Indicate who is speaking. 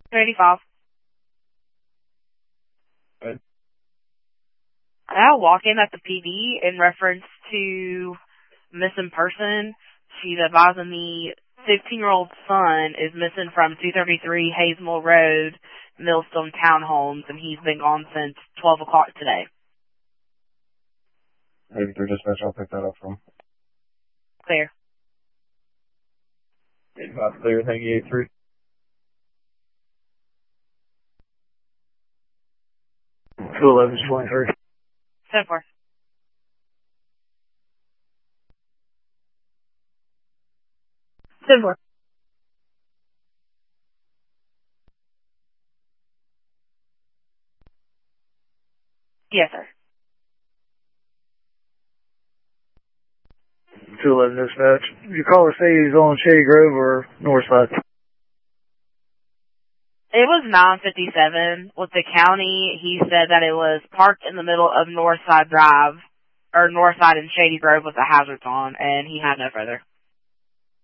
Speaker 1: 285.
Speaker 2: Good.
Speaker 1: I had a walk-in at the PD in reference to missing person. She's advising me 15-year-old son is missing from 233 Hazelmill Road, Millstone Townhomes, and he's been gone since 12 o'clock today.
Speaker 2: Maybe through dispatch, I'll pick that up from.
Speaker 1: Clear.
Speaker 2: 85 clear, thank you, 83. To 1123.
Speaker 1: 10-4. Yes, sir.
Speaker 2: 211 dispatch. Did your caller say he's on Shady Grove or north side?
Speaker 1: It was 9:57 with the county. He said that it was parked in the middle of Northside Drive, or Northside and Shady Grove with the hazards on, and he had no further.